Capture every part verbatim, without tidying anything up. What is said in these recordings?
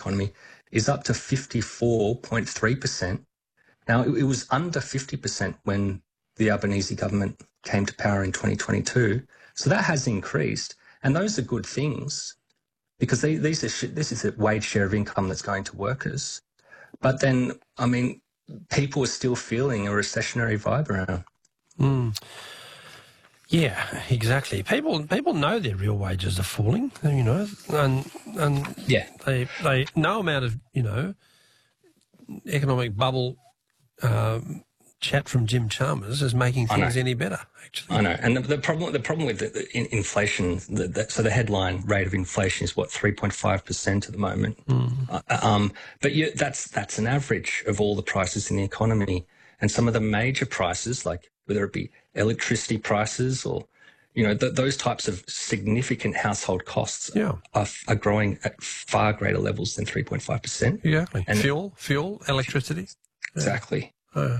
economy is up to fifty-four point three percent. Now, it, it was under fifty percent when the Albanese government came to power in twenty twenty-two. So that has increased. And those are good things because they, these are sh- this is a wage share of income that's going to workers. But then, I mean, people are still feeling a recessionary vibe around. Mm. Yeah, exactly. People people know their real wages are falling, you know, and and yeah, they they no amount of, you know, economic bubble um, chat from Jim Chalmers is making things any better. Actually, I know. And the, the problem the problem with the, the in, inflation, the, the, so the headline rate of inflation is what three point five percent at the moment. Mm. Uh, um, but you, that's that's an average of all the prices in the economy, and some of the major prices, like whether it be electricity prices or, you know, th- those types of significant household costs yeah. are, are growing at far greater levels than three point five percent. Exactly. And fuel, fuel, electricity. Exactly. Yeah. Uh,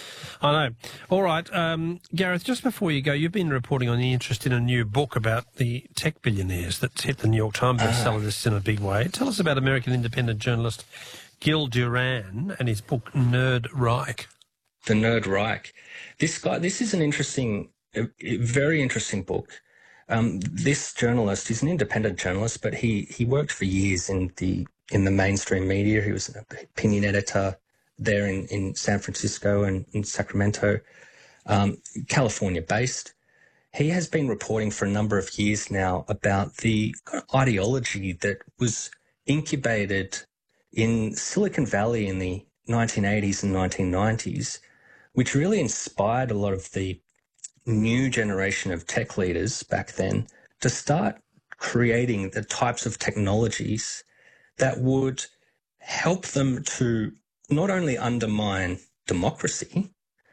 I know. All right. Um, Gareth, just before you go, you've been reporting on the interest in a new book about the tech billionaires that's hit the New York Times bestseller Ah. list in a big way. Tell us about American independent journalist Gil Duran and his book Nerd Reich. The Nerd Reich. This guy, this is an interesting, a, a very interesting book. Um, this journalist, he's an independent journalist, but he he worked for years in the in the mainstream media. He was an opinion editor there in, in San Francisco and in Sacramento, um, California-based. He has been reporting for a number of years now about the kind of ideology that was incubated in Silicon Valley in the nineteen eighties and nineteen nineties, which really inspired a lot of the new generation of tech leaders back then to start creating the types of technologies that would help them to not only undermine democracy,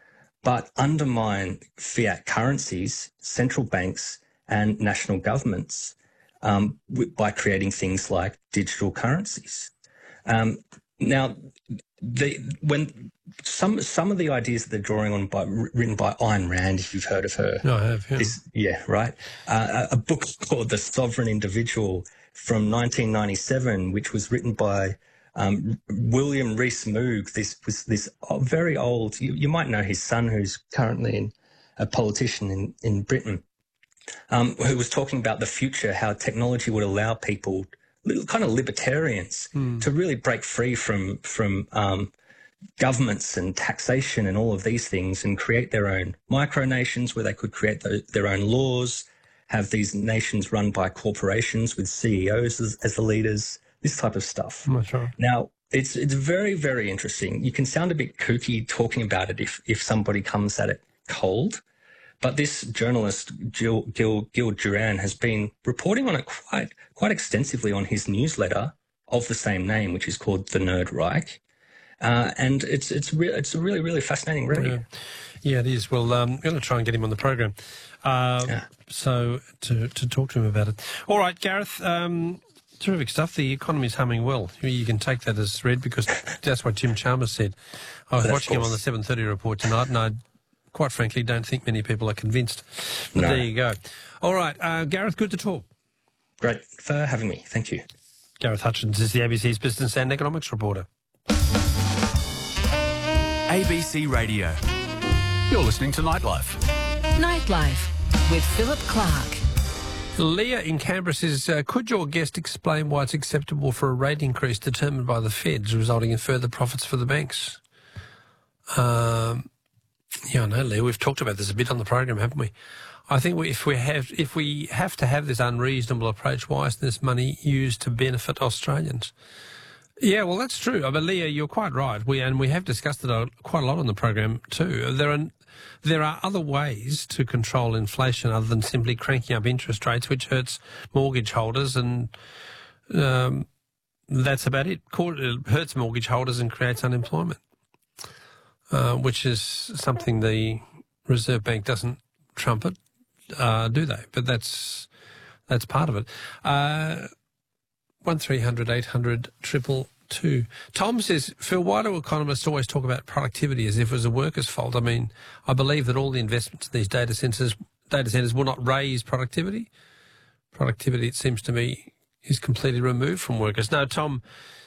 but undermine fiat currencies, central banks, and national governments um, w- by creating things like digital currencies. Um, now, the when some some of the ideas that they're drawing on by written by Ayn Rand, if you've heard of her, No, I have. Yeah, is, yeah right. Uh, a, a book called The Sovereign Individual from nineteen ninety-seven, which was written by um, William Rees-Mogg. This was this very old. You, you might know his son, who's currently in, a politician in in Britain, um, who was talking about the future, how technology would allow people, kind of libertarians, mm. to really break free from from um, governments and taxation and all of these things and create their own micronations where they could create the, their own laws, have these nations run by corporations with C E Os as, as the leaders, this type of stuff. That's right. Now, it's it's very, very interesting. You can sound a bit kooky talking about it if, if somebody comes at it cold. But this journalist, Gil, Gil, Gil Duran, has been reporting on it quite quite extensively on his newsletter of the same name, which is called The Nerd Reich. Uh, and it's it's re- it's a really, really fascinating read. Yeah. yeah, it is. Well, um, I'm going to try and get him on the program uh, yeah. so to, to talk to him about it. All right, Gareth, um, terrific stuff. The economy's humming well. You can take that as read because that's what Jim Chalmers said. I was but watching him on the seven thirty report tonight, and I quite frankly don't think many people are convinced. But no. there you go. All right, uh, Gareth, good to talk. Great for having me. Thank you. Gareth Hutchins is the A B C's business and economics reporter. A B C Radio. You're listening to Nightlife. Nightlife with Philip Clark. Leah in Canberra says, uh, could your guest explain why it's acceptable for a rate increase determined by the Feds, resulting in further profits for the banks? Um, yeah, I know, Leah. We've talked about this a bit on the program, haven't we? I think we, if we have if we have to have this unreasonable approach, why is this money used to benefit Australians? Yeah, well, that's true. But Leah, you're quite right. We and we have discussed it quite a lot on the program too. There are there are other ways to control inflation other than simply cranking up interest rates, which hurts mortgage holders, and um, that's about it. It hurts mortgage holders and creates unemployment, uh, which is something the Reserve Bank doesn't trumpet, uh, do they? But that's that's part of it. Uh, One three hundred eight hundred triple two. Tom says, Phil, why do economists always talk about productivity as if it was a worker's fault? I mean, I believe that all the investments in these data centres data centres will not raise productivity. Productivity, it seems to me, is completely removed from workers. No, Tom,